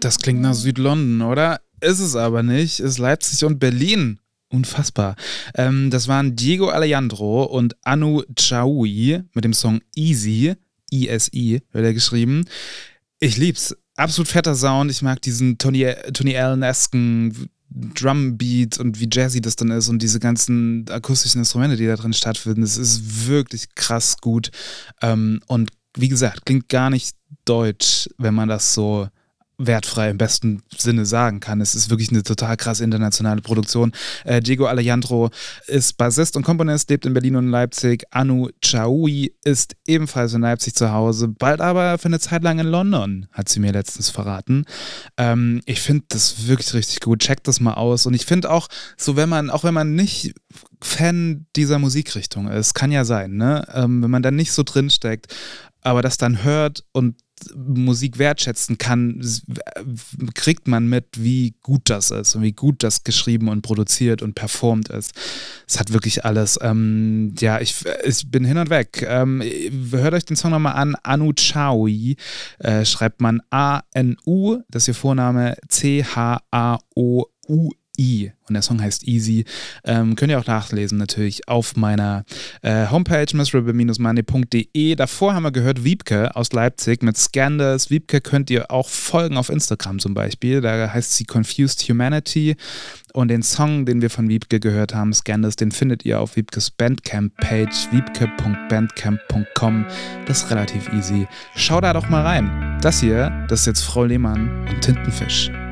Das klingt nach Südlondon, oder? Ist es aber nicht. Ist Leipzig und Berlin. Unfassbar. Das waren Diego Alejandro und Anu Chaui mit dem Song Easy. I-S-I wird er geschrieben. Ich lieb's. Absolut fetter Sound. Ich mag diesen Tony Allen-esken Drumbeat und wie jazzy das dann ist und diese ganzen akustischen Instrumente, die da drin stattfinden. Es ist wirklich krass gut. Und wie gesagt, klingt gar nicht deutsch, wenn man das so wertfrei im besten Sinne sagen kann. Es ist wirklich eine total krass internationale Produktion. Diego Alejandro ist Bassist und Komponist, lebt in Berlin und Leipzig. Anu Chaui ist ebenfalls in Leipzig zu Hause, bald aber für eine Zeit lang in London, hat sie mir letztens verraten. Ich finde das wirklich richtig gut. Checkt das mal aus. Und ich finde auch, so wenn man nicht Fan dieser Musikrichtung ist, kann ja sein, ne? Wenn man da nicht so drin steckt, aber das dann hört und Musik wertschätzen kann, kriegt man mit, wie gut das ist und wie gut das geschrieben und produziert und performt ist. Es hat wirklich alles. Ich bin hin und weg. Hört euch den Song nochmal an. Anu Chaui schreibt man A-N-U, das ist ihr Vorname, C-H-A-O-U-I. Und der Song heißt Easy. Könnt ihr auch nachlesen natürlich auf meiner Homepage miserable-money.de. Davor haben wir gehört Wiebke aus Leipzig mit Scandals. Wiebke könnt ihr auch folgen auf Instagram zum Beispiel. Da heißt sie Confused Humanity. Und den Song, den wir von Wiebke gehört haben, Scandals, den findet ihr auf Wiebkes Bandcamp-Page, wiebke.bandcamp.com. Das ist relativ easy. Schau da doch mal rein. Das hier, das ist jetzt Frau Lehmann und Tintenfisch.